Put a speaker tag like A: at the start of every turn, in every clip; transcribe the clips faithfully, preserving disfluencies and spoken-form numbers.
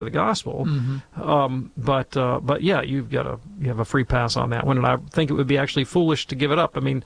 A: the gospel.
B: Mm-hmm.
A: Um, but uh, but yeah, you've got a you have a free pass on that one, and I think it would be actually foolish to give it up. I mean,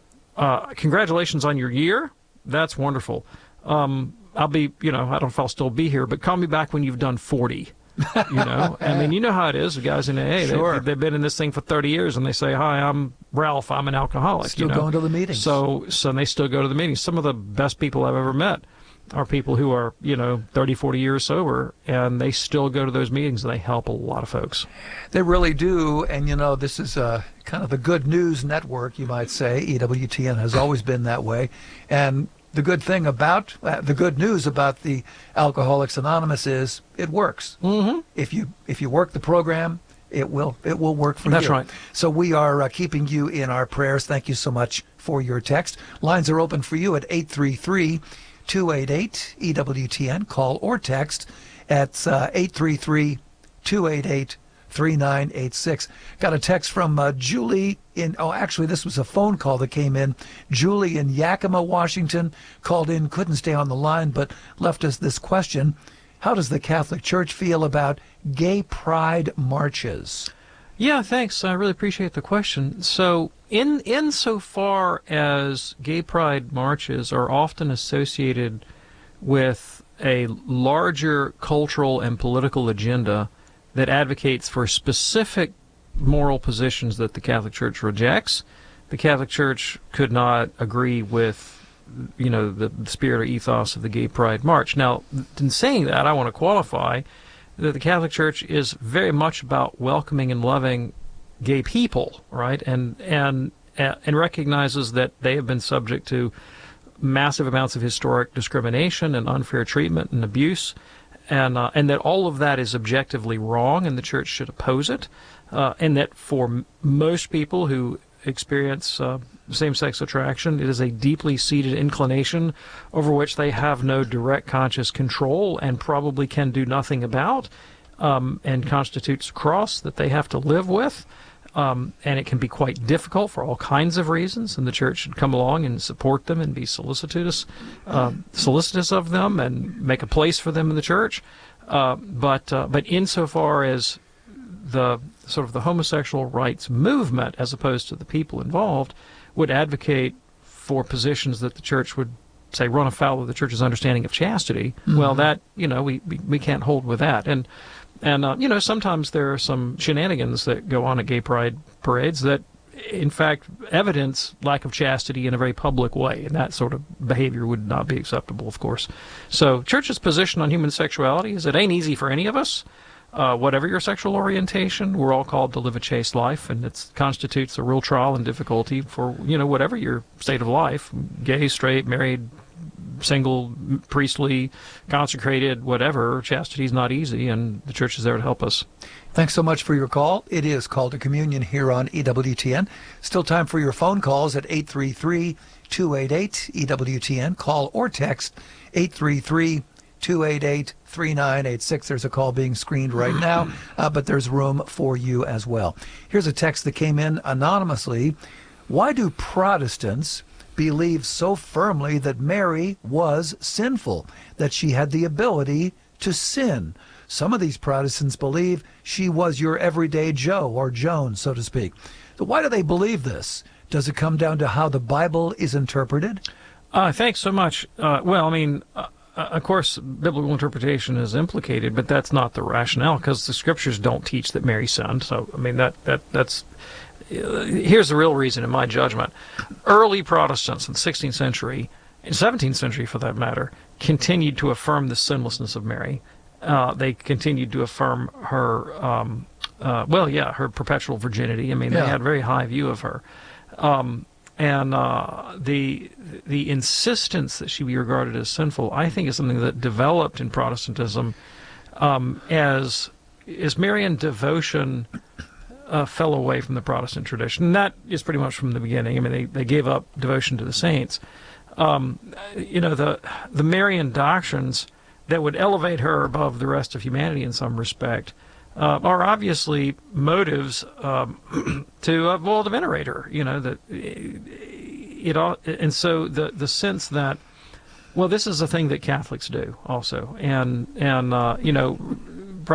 A: uh, congratulations on your year. That's wonderful. Um, I'll be, you know, I don't know if I'll still be here, but call me back when you've done forty. You know, I mean, you know how it is. The guys in A A,
B: sure.
A: they, they've been in this thing for thirty years, and they say, "Hi, I'm Ralph. I'm an alcoholic."
B: Still
A: you know?
B: going to the meetings.
A: So, so they still go to the meetings. Some of the best people I've ever met are people who are, you know, thirty, forty years sober, and they still go to those meetings, and they help a lot of folks.
B: They really do, and you know, this is uh, kind of the good news network, you might say. E W T N has always been that way, and the good thing about, uh, the good news about the Alcoholics Anonymous is it works.
A: Mm-hmm.
B: If you if you work the program, it will it will work for
A: That's
B: you.
A: right.
B: So we are uh, keeping you in our prayers. Thank you so much for your text. Lines are open for you at eight three three, two eight eight, E W T N. Call or text at uh, eight three three, two eight eight, three nine eight six. Got a text from uh, Julie in, oh, actually, this was a phone call that came in. Julie in Yakima, Washington, called in, couldn't stay on the line, but left us this question. How does the Catholic Church feel about gay pride marches?
A: Yeah, thanks. I really appreciate the question. So, in insofar as gay pride marches are often associated with a larger cultural and political agenda that advocates for specific moral positions that the Catholic Church rejects, the Catholic Church could not agree with, you know, the, the spirit or ethos of the Gay Pride March. Now, in saying that, I want to qualify that the Catholic Church is very much about welcoming and loving gay people, right? And and and recognizes that they have been subject to massive amounts of historic discrimination and unfair treatment and abuse, and uh, and that all of that is objectively wrong, and the Church should oppose it, uh, and that for m- most people who experience uh, same-sex attraction, it is a deeply seated inclination over which they have no direct conscious control and probably can do nothing about, um, and constitutes a cross that they have to live with. Um, and it can be quite difficult for all kinds of reasons, and the Church should come along and support them and be solicitous, uh, solicitous of them and make a place for them in the Church. Uh, but uh, but insofar as the sort of the homosexual rights movement, as opposed to the people involved, would advocate for positions that the Church would say run afoul of the Church's understanding of chastity, mm-hmm. well, that, you know, we, we, we can't hold with that. And And, uh, you know, sometimes there are some shenanigans that go on at gay pride parades that, in fact, evidence lack of chastity in a very public way, and that sort of behavior would not be acceptable, of course. So Church's position on human sexuality is it ain't easy for any of us. Uh, whatever your sexual orientation, we're all called to live a chaste life, and it constitutes a real trial and difficulty for, you know, whatever your state of life, gay, straight, married, single, priestly, consecrated, whatever. Chastity is not easy, and the Church is there to help us.
B: Thanks so much for your call. It is Call to Communion here on E W T N. Still time for your phone calls at eight three three, two eight eight, E W T N. Call or text eight three three, two eight eight, three nine eight six. There's a call being screened right now, uh, but there's room for you as well. Here's a text that came in anonymously. Why do Protestants believe so firmly that Mary was sinful, that she had the ability to sin? Some of these Protestants believe she was your everyday Joe or Joan, so to speak. So why do they believe this? Does it come down to how the Bible is interpreted?
A: Uh, thanks so much. Uh, well, I mean, uh, of course, biblical interpretation is implicated, but that's not the rationale, because the Scriptures don't teach that Mary sinned. So, I mean, that that that's... Here's the real reason, in my judgment. Early Protestants in the sixteenth century, and seventeenth century for that matter, continued to affirm the sinlessness of Mary. Uh, they continued to affirm her, um, uh, well, yeah, her perpetual virginity. I mean,
B: yeah.
A: they had a very high view of her. Um, and uh, the the insistence that she be regarded as sinful, I think, is something that developed in Protestantism um, as, as Marian devotion Uh, fell away from the Protestant tradition. And that is pretty much from the beginning. I mean, they, they gave up devotion to the saints. Um, you know, the the Marian doctrines that would elevate her above the rest of humanity in some respect uh, are obviously motives um, to, uh, well, to venerate her. You know, that it all, and so the the sense that, well, this is a thing that Catholics do also, and and uh, you know,